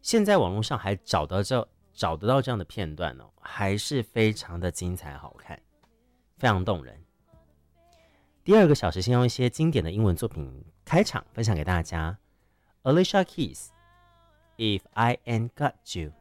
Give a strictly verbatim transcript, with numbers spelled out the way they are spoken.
现在网络上还找到这找得到这样的片段哦，还是非常的精彩好看，非常动人。第二个小时先用一些经典的英文作品开场分享给大家。Alicia Keys，If I Ain't Got You。